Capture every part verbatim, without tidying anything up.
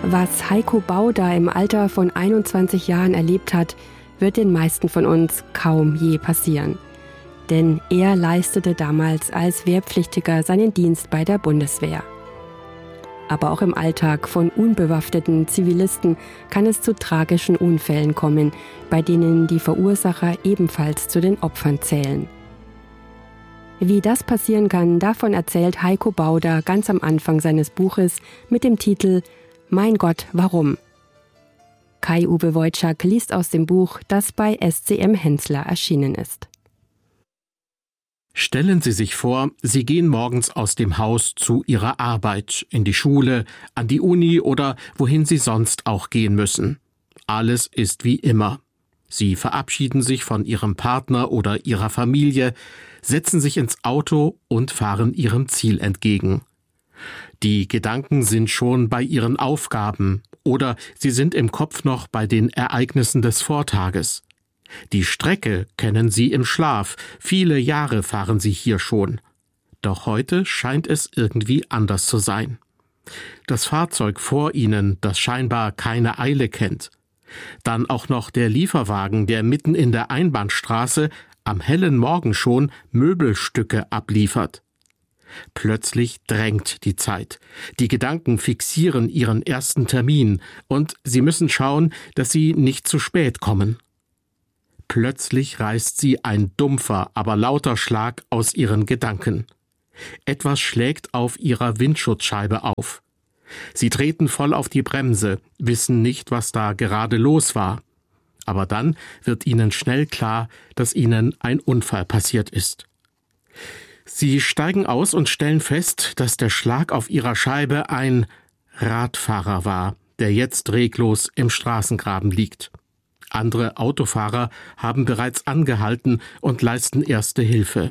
Was Heiko Bauder im Alter von einundzwanzig Jahren erlebt hat, wird den meisten von uns kaum je passieren. Denn er leistete damals als Wehrpflichtiger seinen Dienst bei der Bundeswehr. Aber auch im Alltag von unbewaffneten Zivilisten kann es zu tragischen Unfällen kommen, bei denen die Verursacher ebenfalls zu den Opfern zählen. Wie das passieren kann, davon erzählt Heiko Bauder ganz am Anfang seines Buches mit dem Titel »Mein Gott, warum?« Kai-Uwe Wojczak liest aus dem Buch, das bei S C M Hensler erschienen ist. Stellen Sie sich vor, Sie gehen morgens aus dem Haus zu Ihrer Arbeit, in die Schule, an die Uni oder wohin Sie sonst auch gehen müssen. Alles ist wie immer. Sie verabschieden sich von Ihrem Partner oder Ihrer Familie, setzen sich ins Auto und fahren Ihrem Ziel entgegen. Die Gedanken sind schon bei Ihren Aufgaben oder Sie sind im Kopf noch bei den Ereignissen des Vortages. Die Strecke kennen Sie im Schlaf, viele Jahre fahren Sie hier schon. Doch heute scheint es irgendwie anders zu sein. Das Fahrzeug vor Ihnen, das scheinbar keine Eile kennt. Dann auch noch der Lieferwagen, der mitten in der Einbahnstraße am hellen Morgen schon Möbelstücke abliefert. Plötzlich drängt die Zeit. Die Gedanken fixieren ihren ersten Termin und Sie müssen schauen, dass Sie nicht zu spät kommen. Plötzlich reißt sie ein dumpfer, aber lauter Schlag aus ihren Gedanken. Etwas schlägt auf ihrer Windschutzscheibe auf. Sie treten voll auf die Bremse, wissen nicht, was da gerade los war. Aber dann wird ihnen schnell klar, dass ihnen ein Unfall passiert ist. Sie steigen aus und stellen fest, dass der Schlag auf ihrer Scheibe ein Radfahrer war, der jetzt reglos im Straßengraben liegt. Andere Autofahrer haben bereits angehalten und leisten erste Hilfe.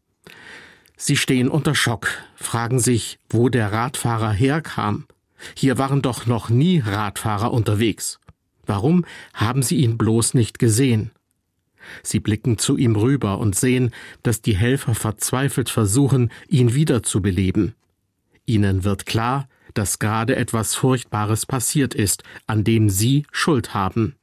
Sie stehen unter Schock, fragen sich, wo der Radfahrer herkam. Hier waren doch noch nie Radfahrer unterwegs. Warum haben sie ihn bloß nicht gesehen? Sie blicken zu ihm rüber und sehen, dass die Helfer verzweifelt versuchen, ihn wiederzubeleben. Ihnen wird klar, dass gerade etwas Furchtbares passiert ist, an dem sie Schuld haben.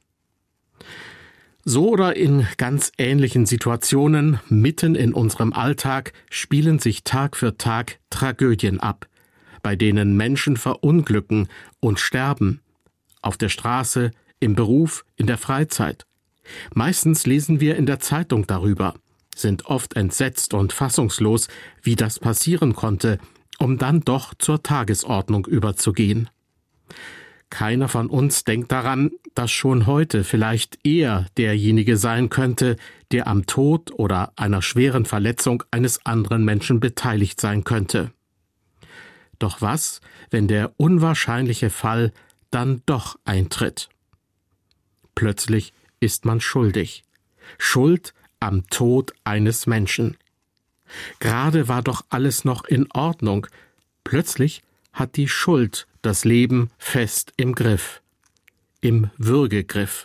So oder in ganz ähnlichen Situationen, mitten in unserem Alltag, spielen sich Tag für Tag Tragödien ab, bei denen Menschen verunglücken und sterben. Auf der Straße, im Beruf, in der Freizeit. Meistens lesen wir in der Zeitung darüber, sind oft entsetzt und fassungslos, wie das passieren konnte, um dann doch zur Tagesordnung überzugehen. Keiner von uns denkt daran, dass schon heute vielleicht er derjenige sein könnte, der am Tod oder einer schweren Verletzung eines anderen Menschen beteiligt sein könnte. Doch was, wenn der unwahrscheinliche Fall dann doch eintritt? Plötzlich ist man schuldig. Schuld am Tod eines Menschen. Gerade war doch alles noch in Ordnung. Plötzlich hat die Schuld das Leben fest im Griff, im Würgegriff.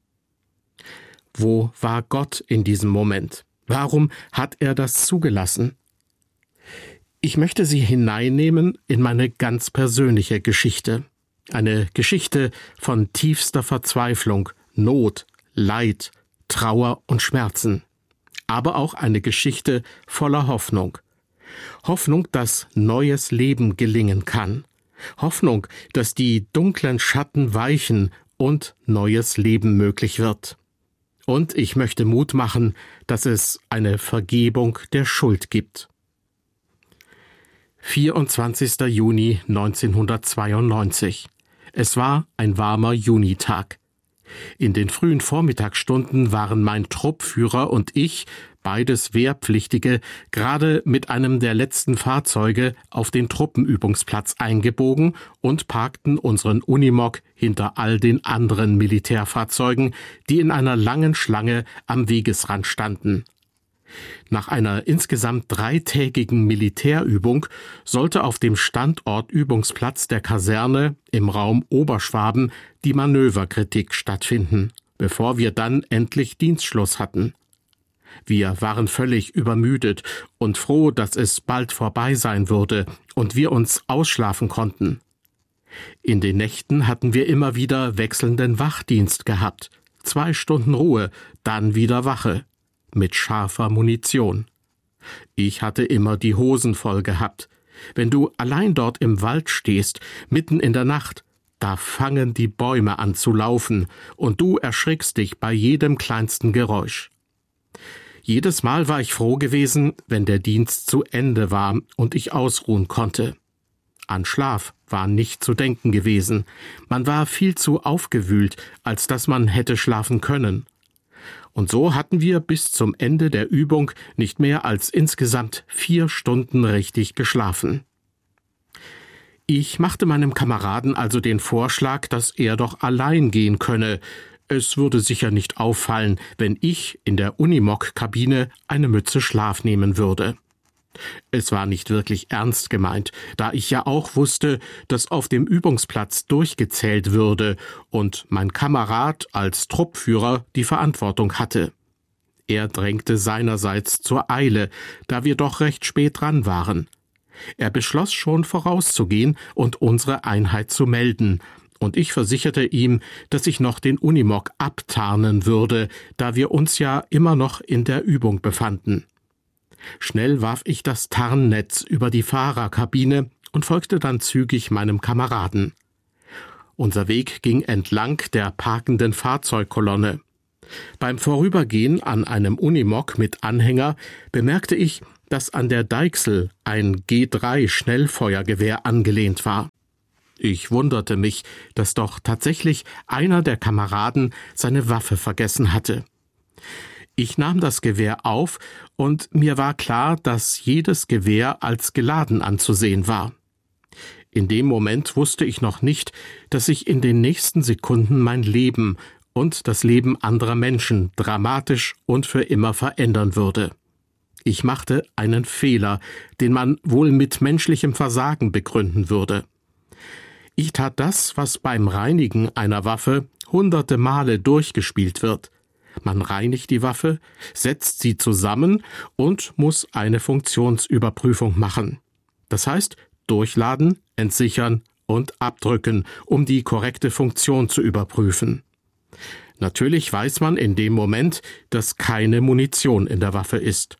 Wo war Gott in diesem Moment? Warum hat er das zugelassen? Ich möchte Sie hineinnehmen in meine ganz persönliche Geschichte. Eine Geschichte von tiefster Verzweiflung, Not, Leid, Trauer und Schmerzen. Aber auch eine Geschichte voller Hoffnung. Hoffnung, dass neues Leben gelingen kann. Hoffnung, dass die dunklen Schatten weichen und neues Leben möglich wird. Und ich möchte Mut machen, dass es eine Vergebung der Schuld gibt. vierundzwanzigster Juni neunzehnhundertzweiundneunzig. Es war ein warmer Junitag. In den frühen Vormittagsstunden waren mein Truppführer und ich, beides Wehrpflichtige, gerade mit einem der letzten Fahrzeuge auf den Truppenübungsplatz eingebogen und parkten unseren Unimog hinter all den anderen Militärfahrzeugen, die in einer langen Schlange am Wegesrand standen. Nach einer insgesamt dreitägigen Militärübung sollte auf dem Standortübungsplatz der Kaserne im Raum Oberschwaben die Manöverkritik stattfinden, bevor wir dann endlich Dienstschluss hatten. Wir waren völlig übermüdet und froh, dass es bald vorbei sein würde und wir uns ausschlafen konnten. In den Nächten hatten wir immer wieder wechselnden Wachdienst gehabt. Zwei Stunden Ruhe, dann wieder Wache. Mit scharfer Munition. Ich hatte immer die Hosen voll gehabt. Wenn du allein dort im Wald stehst, mitten in der Nacht, da fangen die Bäume an zu laufen und du erschrickst dich bei jedem kleinsten Geräusch. Jedes Mal war ich froh gewesen, wenn der Dienst zu Ende war und ich ausruhen konnte. An Schlaf war nicht zu denken gewesen. Man war viel zu aufgewühlt, als dass man hätte schlafen können. Und so hatten wir bis zum Ende der Übung nicht mehr als insgesamt vier Stunden richtig geschlafen. Ich machte meinem Kameraden also den Vorschlag, dass er doch allein gehen könne. Es würde sicher nicht auffallen, wenn ich in der Unimog-Kabine eine Mütze Schlaf nehmen würde. Es war nicht wirklich ernst gemeint, da ich ja auch wusste, dass auf dem Übungsplatz durchgezählt würde und mein Kamerad als Truppführer die Verantwortung hatte. Er drängte seinerseits zur Eile, da wir doch recht spät dran waren. Er beschloss schon vorauszugehen und unsere Einheit zu melden, und ich versicherte ihm, dass ich noch den Unimog abtarnen würde, da wir uns ja immer noch in der Übung befanden. Schnell warf ich das Tarnnetz über die Fahrerkabine und folgte dann zügig meinem Kameraden. Unser Weg ging entlang der parkenden Fahrzeugkolonne. Beim Vorübergehen an einem Unimog mit Anhänger bemerkte ich, dass an der Deichsel ein G drei Schnellfeuergewehr angelehnt war. Ich wunderte mich, dass doch tatsächlich einer der Kameraden seine Waffe vergessen hatte. Ich nahm das Gewehr auf, und mir war klar, dass jedes Gewehr als geladen anzusehen war. In dem Moment wusste ich noch nicht, dass sich in den nächsten Sekunden mein Leben und das Leben anderer Menschen dramatisch und für immer verändern würde. Ich machte einen Fehler, den man wohl mit menschlichem Versagen begründen würde. Ich tat das, was beim Reinigen einer Waffe hunderte Male durchgespielt wird. Man reinigt die Waffe, setzt sie zusammen und muss eine Funktionsüberprüfung machen. Das heißt, durchladen, entsichern und abdrücken, um die korrekte Funktion zu überprüfen. Natürlich weiß man in dem Moment, dass keine Munition in der Waffe ist.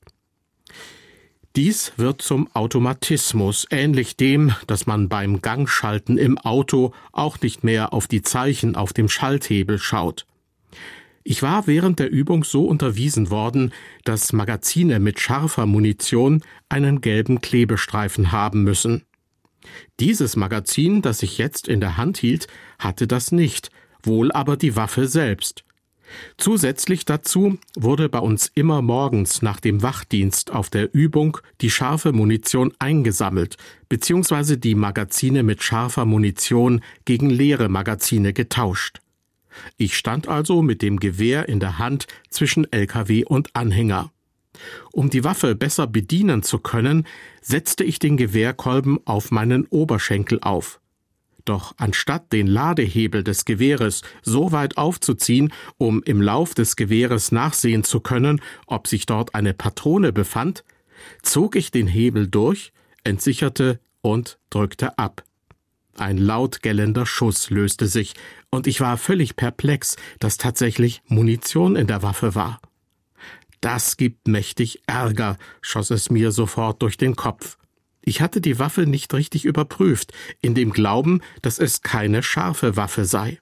Dies wird zum Automatismus, ähnlich dem, dass man beim Gangschalten im Auto auch nicht mehr auf die Zeichen auf dem Schalthebel schaut. Ich war während der Übung so unterwiesen worden, dass Magazine mit scharfer Munition einen gelben Klebestreifen haben müssen. Dieses Magazin, das ich jetzt in der Hand hielt, hatte das nicht, wohl aber die Waffe selbst. Zusätzlich dazu wurde bei uns immer morgens nach dem Wachdienst auf der Übung die scharfe Munition eingesammelt, beziehungsweise die Magazine mit scharfer Munition gegen leere Magazine getauscht. Ich stand also mit dem Gewehr in der Hand zwischen L K W und Anhänger. Um die Waffe besser bedienen zu können, setzte ich den Gewehrkolben auf meinen Oberschenkel auf. Doch anstatt den Ladehebel des Gewehres so weit aufzuziehen, um im Lauf des Gewehres nachsehen zu können, ob sich dort eine Patrone befand, zog ich den Hebel durch, entsicherte und drückte ab. Ein laut gellender Schuss löste sich, und ich war völlig perplex, dass tatsächlich Munition in der Waffe war. Das gibt mächtig Ärger, schoss es mir sofort durch den Kopf. Ich hatte die Waffe nicht richtig überprüft, in dem Glauben, dass es keine scharfe Waffe sei.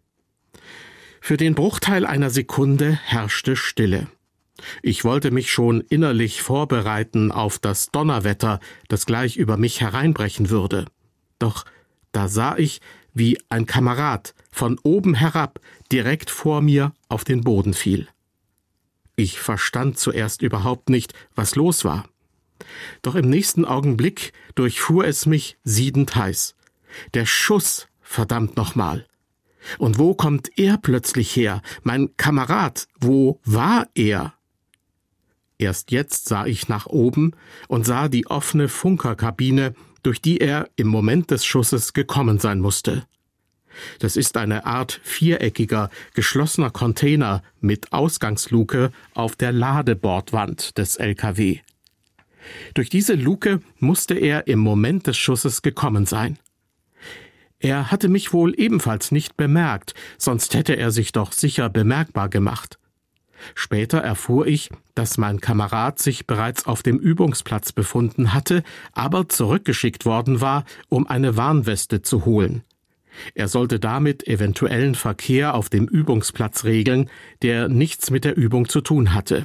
Für den Bruchteil einer Sekunde herrschte Stille. Ich wollte mich schon innerlich vorbereiten auf das Donnerwetter, das gleich über mich hereinbrechen würde. Doch da sah ich, wie ein Kamerad von oben herab direkt vor mir auf den Boden fiel. Ich verstand zuerst überhaupt nicht, was los war. Doch im nächsten Augenblick durchfuhr es mich siedend heiß. Der Schuss, verdammt nochmal. Und wo kommt er plötzlich her? Mein Kamerad, wo war er? Erst jetzt sah ich nach oben und sah die offene Funkerkabine, durch die er im Moment des Schusses gekommen sein musste. Das ist eine Art viereckiger, geschlossener Container mit Ausgangsluke auf der Ladebordwand des L K W. Durch diese Luke musste er im Moment des Schusses gekommen sein. Er hatte mich wohl ebenfalls nicht bemerkt, sonst hätte er sich doch sicher bemerkbar gemacht. Später erfuhr ich, dass mein Kamerad sich bereits auf dem Übungsplatz befunden hatte, aber zurückgeschickt worden war, um eine Warnweste zu holen. Er sollte damit eventuellen Verkehr auf dem Übungsplatz regeln, der nichts mit der Übung zu tun hatte.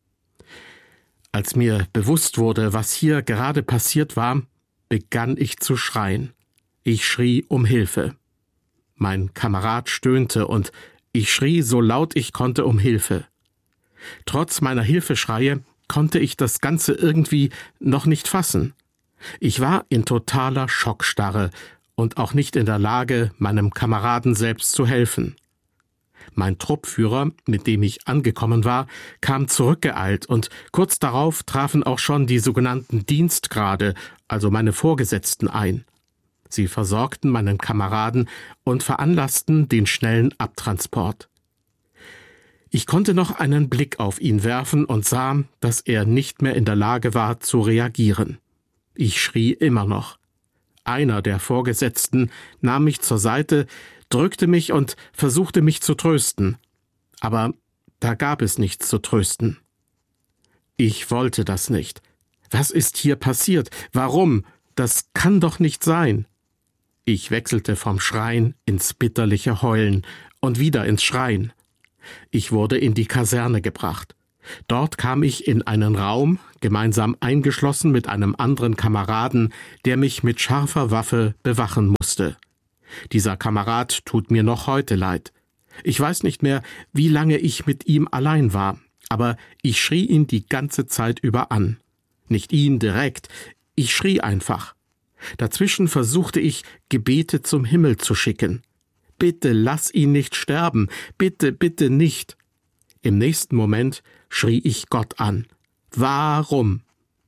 Als mir bewusst wurde, was hier gerade passiert war, begann ich zu schreien. Ich schrie um Hilfe. Mein Kamerad stöhnte und ich schrie so laut ich konnte um Hilfe. Trotz meiner Hilfeschreie konnte ich das Ganze irgendwie noch nicht fassen. Ich war in totaler Schockstarre und auch nicht in der Lage, meinem Kameraden selbst zu helfen. Mein Truppführer, mit dem ich angekommen war, kam zurückgeeilt und kurz darauf trafen auch schon die sogenannten Dienstgrade, also meine Vorgesetzten, ein. Sie versorgten meinen Kameraden und veranlassten den schnellen Abtransport. Ich konnte noch einen Blick auf ihn werfen und sah, dass er nicht mehr in der Lage war zu reagieren. Ich schrie immer noch. Einer der Vorgesetzten nahm mich zur Seite, drückte mich und versuchte mich zu trösten. Aber da gab es nichts zu trösten. Ich wollte das nicht. Was ist hier passiert? Warum? Das kann doch nicht sein. Ich wechselte vom Schreien ins bitterliche Heulen und wieder ins Schreien. Ich wurde in die Kaserne gebracht. Dort kam ich in einen Raum, gemeinsam eingeschlossen mit einem anderen Kameraden, der mich mit scharfer Waffe bewachen musste. Dieser Kamerad tut mir noch heute leid. Ich weiß nicht mehr, wie lange ich mit ihm allein war, aber ich schrie ihn die ganze Zeit über an. Nicht ihn direkt, ich schrie einfach. Dazwischen versuchte ich, Gebete zum Himmel zu schicken. Bitte lass ihn nicht sterben, bitte, bitte nicht. Im nächsten Moment schrie ich Gott an. Warum?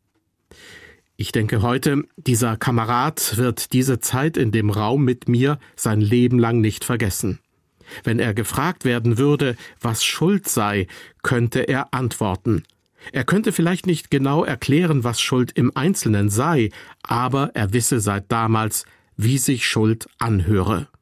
Ich denke heute, dieser Kamerad wird diese Zeit in dem Raum mit mir sein Leben lang nicht vergessen. Wenn er gefragt werden würde, was Schuld sei, könnte er antworten. Er könnte vielleicht nicht genau erklären, was Schuld im Einzelnen sei, aber er wisse seit damals, wie sich Schuld anhöre.